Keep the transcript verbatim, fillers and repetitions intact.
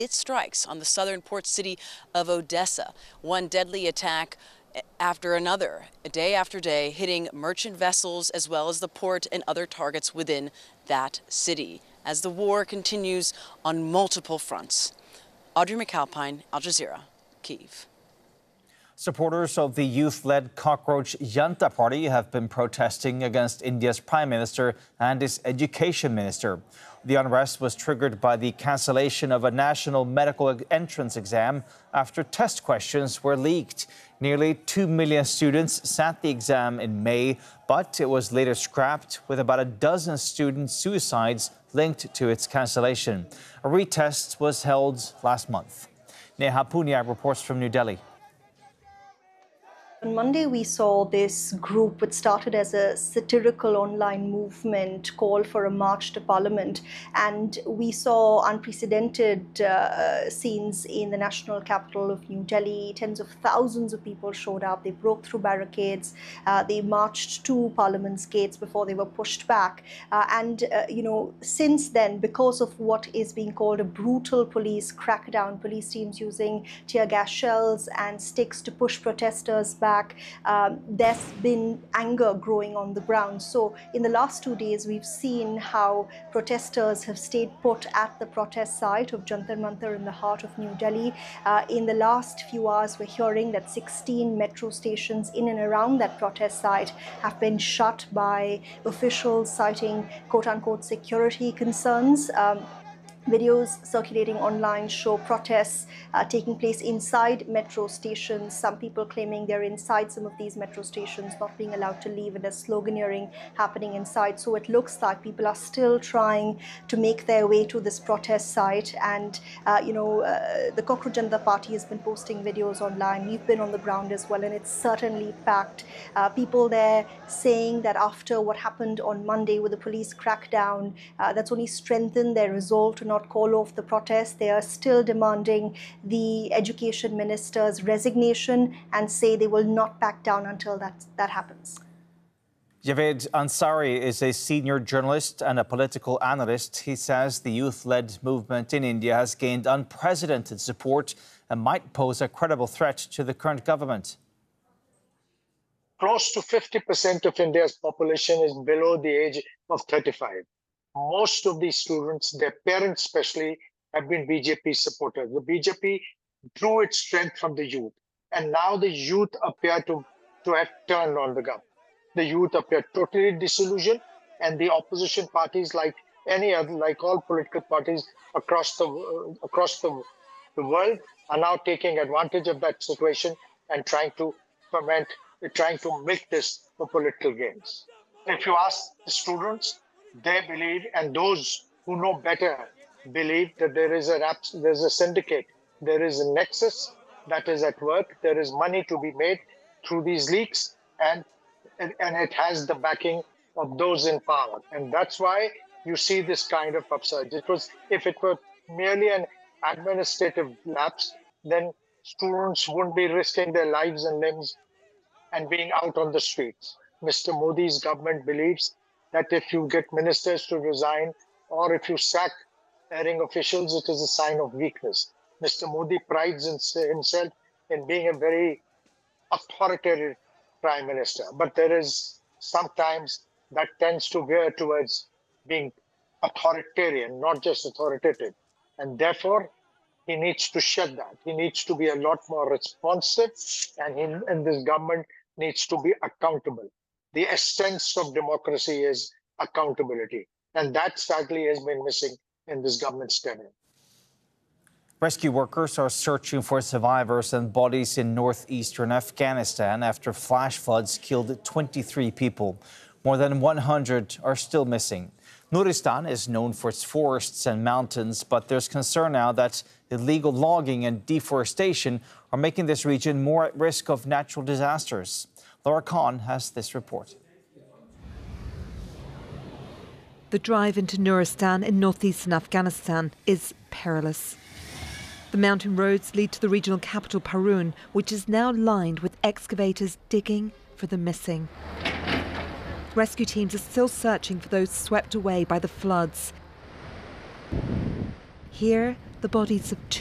It strikes on the southern port city of Odessa, one deadly attack after another, day after day, hitting merchant vessels as well as the port and other targets within that city, as the war continues on multiple fronts. Audrey McAlpine, Al Jazeera, Kyiv. Supporters of the youth-led Cockroach Janta Party have been protesting against India's Prime Minister and his Education Minister. The unrest was triggered by the cancellation of a national medical entrance exam after test questions were leaked. Nearly two million students sat the exam in May, but it was later scrapped, with about a dozen student suicides linked to its cancellation. A retest was held last month. Neha Punia reports from New Delhi. On Monday, we saw this group, which started as a satirical online movement, call for a march to Parliament. And we saw unprecedented uh, scenes in the national capital of New Delhi. Tens of thousands of people showed up. They broke through barricades. Uh, they marched to Parliament's gates before they were pushed back. Uh, and, uh, you know, since then, because of what is being called a brutal police crackdown, police teams using tear gas shells and sticks to push protesters back, Um, there's been anger growing on the ground. So in the last two days, we've seen how protesters have stayed put at the protest site of Jantar Mantar in the heart of New Delhi. Uh, in the last few hours, we're hearing that sixteen metro stations in and around that protest site have been shut by officials citing quote-unquote security concerns. Um, Videos circulating online show protests uh, taking place inside metro stations, some people claiming they're inside some of these metro stations, not being allowed to leave, and there's sloganeering happening inside. So it looks like people are still trying to make their way to this protest site. And, uh, you know, uh, the Cockroach Janta Party has been posting videos online. We've been on the ground as well, and it's certainly packed. Uh, people there saying that after what happened on Monday with the police crackdown, uh, that's only strengthened their resolve to not call off the protest. They are still demanding the education minister's resignation and say they will not back down until that, that happens. Javed Ansari is a senior journalist and a political analyst. He says the youth-led movement in India has gained unprecedented support and might pose a credible threat to the current government. Close to fifty percent of India's population is below the age of thirty-five. Most of these students, their parents especially, have been B J P supporters. The B J P drew its strength from the youth, and now the youth appear to, to have turned on the government. The youth appear totally disillusioned, and the opposition parties, like any other, like all political parties across the uh, across the, the world, are now taking advantage of that situation and trying to ferment, trying to milk this for political gains. If you ask the students, they believe, and those who know better believe, that there is a there's a syndicate, there is a nexus that is at work. There is money to be made through these leaks, and and it has the backing of those in power, and that's why you see this kind of upsurge. It was, if it were merely an administrative lapse, then students wouldn't be risking their lives and limbs and being out on the streets. Mister Modi's government believes that if you get ministers to resign or if you sack erring officials, it is a sign of weakness. Mister Modi prides himself in being a very authoritarian prime minister, but there is sometimes that tends to veer towards being authoritarian, not just authoritative. And therefore, he needs to shed that. He needs to be a lot more responsive, and, he, and this government needs to be accountable. The essence of democracy is accountability, and that sadly has been missing in this government's tenure. Rescue workers are searching for survivors and bodies in northeastern Afghanistan after flash floods killed twenty-three people. More than one hundred are still missing. Nuristan is known for its forests and mountains, but there's concern now that illegal logging and deforestation are making this region more at risk of natural disasters. Laura Khan has this report. The drive into Nuristan in northeastern Afghanistan is perilous. The mountain roads lead to the regional capital Parun, which is now lined with excavators digging for the missing. Rescue teams are still searching for those swept away by the floods. Here, the bodies of